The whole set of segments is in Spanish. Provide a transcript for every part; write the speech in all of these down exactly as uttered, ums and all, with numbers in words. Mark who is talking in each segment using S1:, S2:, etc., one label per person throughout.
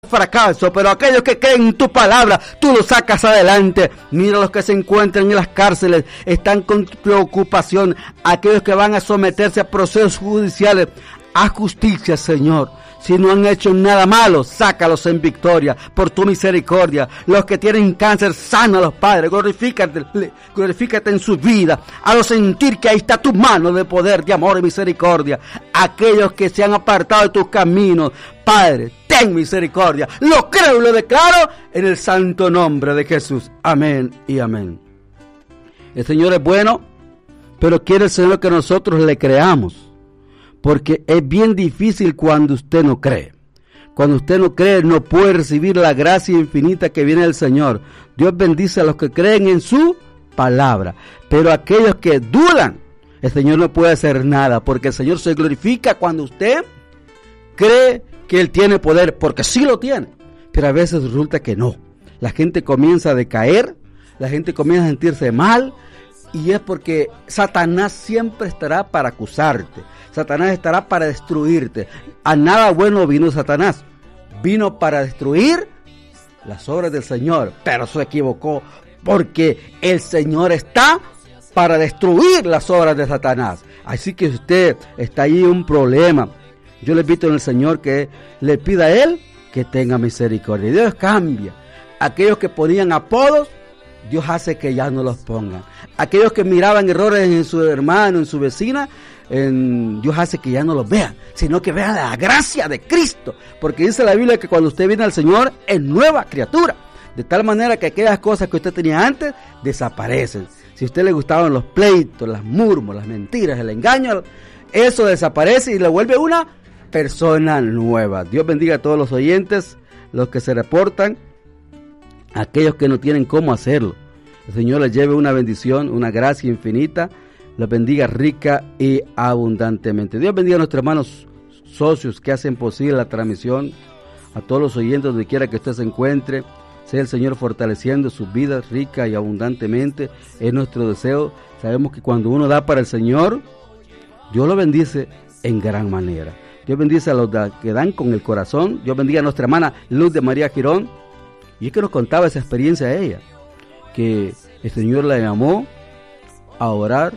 S1: fracaso, pero aquellos que creen en tu palabra, tú los sacas adelante. Mira los que se encuentran en las cárceles, están con preocupación, aquellos que van a someterse a procesos judiciales, a justicia, Señor. Si no han hecho nada malo, sácalos en victoria por tu misericordia. Los que tienen cáncer, sánalos, Padre. Glorifícate, glorifícate en su vida. A los sentir que ahí está tu mano de poder, de amor y misericordia. Aquellos que se han apartado de tus caminos, Padre, ten misericordia. Lo creo y lo declaro en el santo nombre de Jesús. Amén y amén. El Señor es bueno, pero quiere el Señor que nosotros le creamos. Porque es bien difícil cuando usted no cree. Cuando usted no cree, no puede recibir la gracia infinita que viene del Señor. Dios bendice a los que creen en su palabra. Pero aquellos que dudan, el Señor no puede hacer nada. Porque el Señor se glorifica cuando usted cree que Él tiene poder. Porque sí lo tiene. Pero a veces resulta que no. La gente comienza a decaer. La gente comienza a sentirse mal. Y es porque Satanás siempre estará para acusarte. Satanás estará para destruirte. A nada bueno vino Satanás. Vino para destruir las obras del Señor. Pero se equivocó. Porque el Señor está para destruir las obras de Satanás. Así que si usted está ahí en un problema, yo le invito en el Señor que le pida a Él que tenga misericordia. Dios cambia. Aquellos que ponían apodos, Dios hace que ya no los pongan. Aquellos que miraban errores en su hermano, en su vecina, en, Dios hace que ya no los vean, sino que vean la gracia de Cristo. Porque dice la Biblia que cuando usted viene al Señor es nueva criatura. De tal manera que aquellas cosas que usted tenía antes desaparecen. Si a usted le gustaban los pleitos, las murmos, las mentiras, el engaño, eso desaparece y le vuelve una persona nueva. Dios bendiga a todos los oyentes, los que se reportan, aquellos que no tienen cómo hacerlo. El Señor les lleve una bendición, una gracia infinita, los bendiga rica y abundantemente. Dios bendiga a nuestros hermanos socios que hacen posible la transmisión, a todos los oyentes donde quiera que usted se encuentre. Sea el Señor fortaleciendo sus vidas rica y abundantemente, es nuestro deseo. Sabemos que cuando uno da para el Señor, Dios lo bendice en gran manera. Dios bendice a los que dan con el corazón. Dios bendiga a nuestra hermana Luz de María Girón. Y es que nos contaba esa experiencia a ella, que el Señor la llamó a orar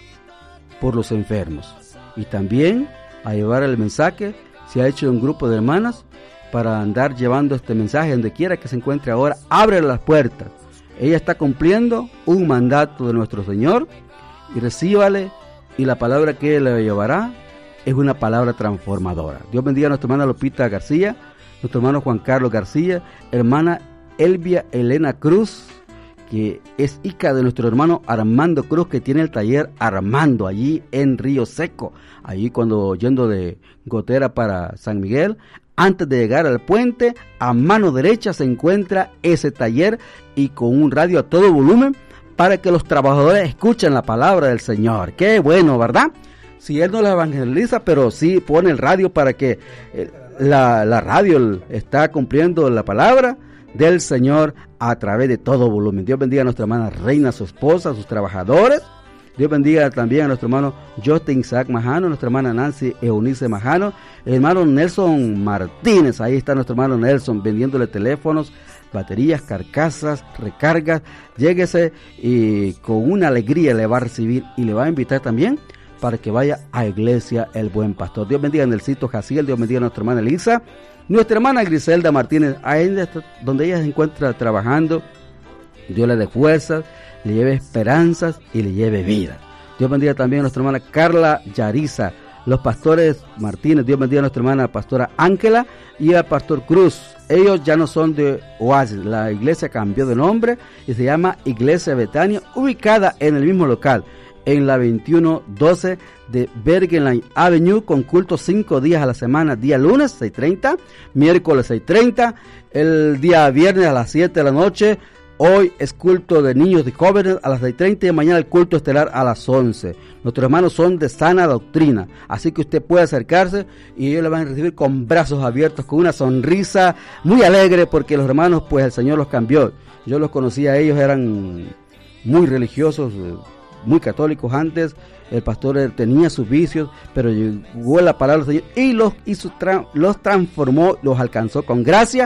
S1: por los enfermos y también a llevar el mensaje. Se ha hecho un grupo de hermanas para andar llevando este mensaje donde quiera que se encuentre ahora. Abre las puertas. Ella está cumpliendo un mandato de nuestro Señor y recíbale, y la palabra que Él le llevará es una palabra transformadora. Dios bendiga a nuestra hermana Lupita García, nuestro hermano Juan Carlos García, hermana Elvia Elena Cruz, que es hija de nuestro hermano Armando Cruz, que tiene el taller Armando allí en Río Seco, allí cuando yendo de Gotera para San Miguel, antes de llegar al puente, a mano derecha se encuentra ese taller, y con un radio a todo volumen para que los trabajadores escuchen la palabra del Señor. Qué bueno, ¿verdad? Si él no la evangeliza, pero sí pone el radio para que eh, la, la radio está cumpliendo la palabra del Señor a través de todo volumen. Dios bendiga a nuestra hermana Reina, su esposa, a sus trabajadores. Dios bendiga también a nuestro hermano Justin Isaac Majano, nuestra hermana Nancy Eunice Majano, el hermano Nelson Martínez. Ahí está nuestro hermano Nelson vendiéndole teléfonos, baterías, carcasas, recargas. Lléguese y con una alegría le va a recibir y le va a invitar también para que vaya a Iglesia El Buen Pastor. Dios bendiga a Nelsito Jaciel, Dios bendiga a nuestra hermana Elisa, nuestra hermana Griselda Martínez, ahí donde ella se encuentra trabajando. Dios le dé fuerzas, le lleve esperanzas y le lleve vida. Dios bendiga también a nuestra hermana Carla Yariza, los pastores Martínez. Dios bendiga a nuestra hermana pastora Ángela y al pastor Cruz. Ellos ya no son de Oasis, la iglesia cambió de nombre y se llama Iglesia Betania, ubicada en el mismo local, en la veintiuno doce de Bergenline Avenue, con culto cinco días a la semana, día lunes seis treinta, miércoles seis treinta, el día viernes a las siete de la noche. Hoy es culto de niños y jóvenes a las seis treinta y mañana el culto estelar a las once. Nuestros hermanos son de sana doctrina, así que usted puede acercarse y ellos le van a recibir con brazos abiertos, con una sonrisa muy alegre, porque los hermanos, pues el Señor los cambió. Yo los conocí a ellos, eran muy religiosos, muy católicos antes. El pastor tenía sus vicios, pero llegó la palabra del Señor y los hizo, tra- los transformó, los alcanzó con gracia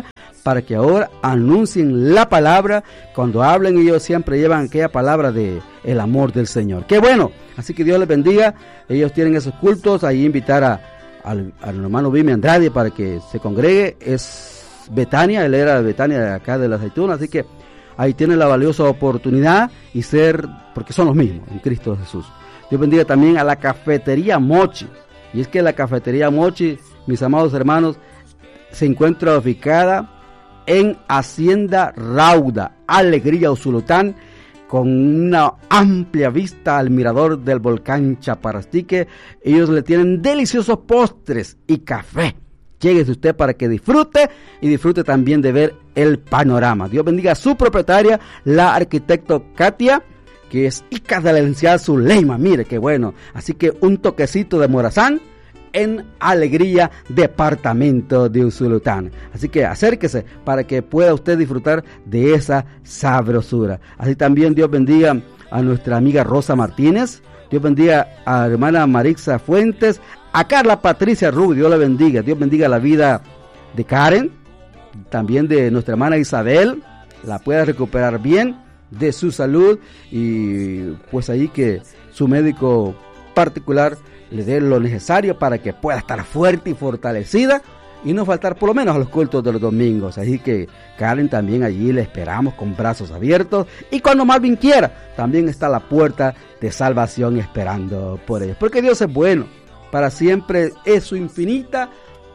S1: para que ahora anuncien la palabra. Cuando hablen, ellos siempre llevan aquella palabra de el amor del Señor. ¡Qué bueno! Así que Dios les bendiga. Ellos tienen esos cultos. Ahí invitar a, al, al hermano Vime Andrade para que se congregue. Es Betania, él era de Betania, de acá de la Aceituna. Así que ahí tienen la valiosa oportunidad y ser, porque son los mismos en Cristo Jesús. Dios bendiga también a la Cafetería Mochi. Y es que la Cafetería Mochi, mis amados hermanos, se encuentra ubicada en Hacienda Rauda, Alegría, Usulután, con una amplia vista al mirador del volcán Chaparastique. Ellos le tienen deliciosos postres y café. Lléguese usted para que disfrute y disfrute también de ver el panorama. Dios bendiga a su propietaria, la arquitecto Katia, que es hija de la licenciada Zuleima. Mire qué bueno. Así que un toquecito de Morazán en Alegría, departamento de Usulután. Así que acérquese para que pueda usted disfrutar de esa sabrosura. Así también Dios bendiga a nuestra amiga Rosa Martínez. Dios bendiga a la hermana Marixa Fuentes, a Carla Patricia Rubio. Dios la bendiga. Dios bendiga la vida de Karen, también de nuestra hermana Isabel, la pueda recuperar bien de su salud y pues ahí que su médico particular le dé lo necesario para que pueda estar fuerte y fortalecida y no faltar por lo menos a los cultos de los domingos. Así que Karen, también allí le esperamos con brazos abiertos, y cuando Marvin quiera también está la puerta de salvación esperando por ellos, porque Dios es bueno, para siempre es su infinita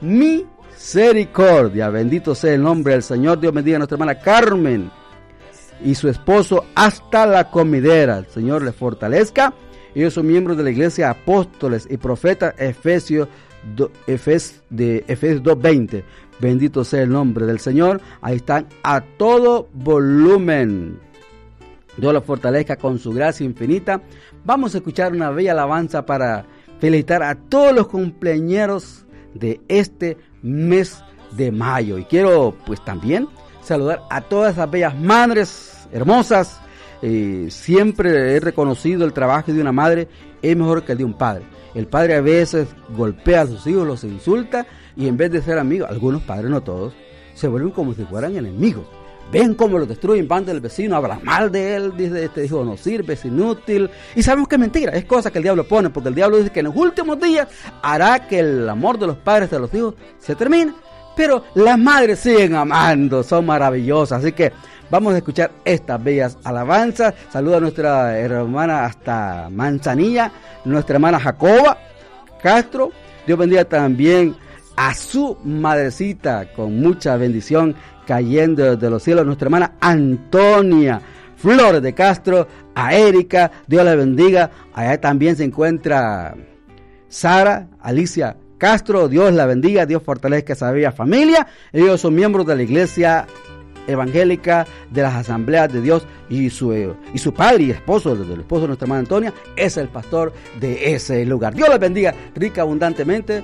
S1: misericordia. Bendito sea el nombre del Señor. Dios bendiga a nuestra hermana Carmen y su esposo hasta la comidera. El Señor les fortalezca. Ellos son miembros de la iglesia Apóstoles y Profetas Efesios Efes, de Efesios dos veinte. Bendito sea el nombre del Señor. Ahí están a todo volumen. Dios los fortalezca con su gracia infinita. Vamos a escuchar una bella alabanza para felicitar a todos los cumpleañeros de este mes de mayo. Y quiero pues también saludar a todas esas bellas madres hermosas. Eh, siempre he reconocido el trabajo de una madre es mejor que el de un padre. El padre a veces golpea a sus hijos, los insulta, y en vez de ser amigos, algunos padres, no todos, se vuelven como si fueran enemigos. Ven cómo lo destruyen, van del vecino, hablan mal de él, dice, este hijo no sirve, es inútil, y sabemos que es mentira, es cosa que el diablo pone, porque el diablo dice que en los últimos días hará que el amor de los padres de los hijos se termine, pero las madres siguen amando, son maravillosas. Así que vamos a escuchar estas bellas alabanzas. Saluda a nuestra hermana hasta Manzanilla, nuestra hermana Jacoba Castro. Dios bendiga también a su madrecita con mucha bendición cayendo desde los cielos, nuestra hermana Antonia Flores de Castro, a Erika, Dios la bendiga. Allá también se encuentra Sara Alicia Castro, Dios la bendiga, Dios fortalezca esa bella familia. Ellos son miembros de la iglesia evangélica de las asambleas de Dios, y su, y su padre y esposo, el esposo de nuestra hermana Antonia, es el pastor de ese lugar. Dios les bendiga rica abundantemente.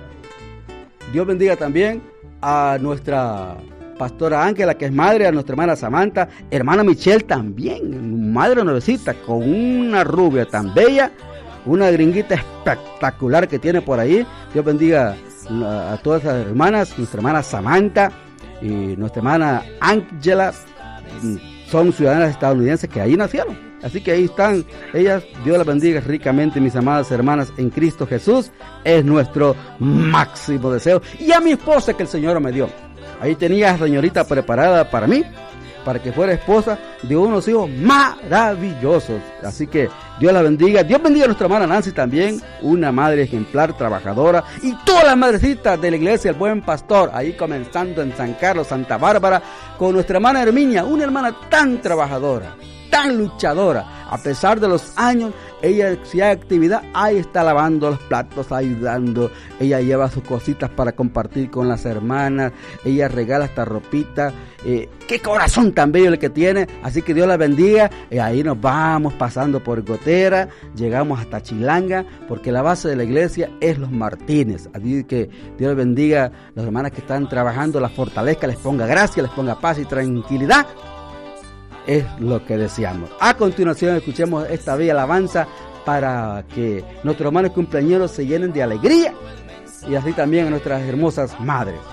S1: Dios bendiga también a nuestra pastora Ángela, que es madre, a nuestra hermana Samantha, hermana Michelle también, madre nuevecita, con una rubia tan bella, una gringuita espectacular que tiene por ahí. Dios bendiga a, a todas las hermanas, nuestra hermana Samantha y nuestra hermana Ángela, son ciudadanas estadounidenses que ahí nacieron. Así que ahí están ellas. Dios las bendiga ricamente, mis amadas hermanas en Cristo Jesús. Es nuestro máximo deseo. Y a mi esposa que el Señor me dio. Ahí tenía a la señorita preparada para mí, para que fuera esposa de unos hijos maravillosos. Así que Dios la bendiga. Dios bendiga a nuestra hermana Nancy también, una madre ejemplar, trabajadora, y todas las madrecitas de la iglesia El Buen Pastor, ahí comenzando en San Carlos, Santa Bárbara, con nuestra hermana Herminia, una hermana tan trabajadora, tan luchadora. A pesar de los años, ella, si hay actividad, ahí está lavando los platos, ayudando. Ella lleva sus cositas para compartir con las hermanas. Ella regala esta ropita. Eh, qué corazón tan bello el que tiene. Así que Dios la bendiga. Y ahí nos vamos pasando por Gotera. Llegamos hasta Chilanga, porque la base de la iglesia es Los Martínez. Así que Dios la bendiga a las hermanas que están trabajando, las fortalezca, les ponga gracia, les ponga paz y tranquilidad. Es lo que deseamos. A continuación escuchemos esta bella alabanza para que nuestros hermanos cumpleañeros se llenen de alegría, y así también a nuestras hermosas madres.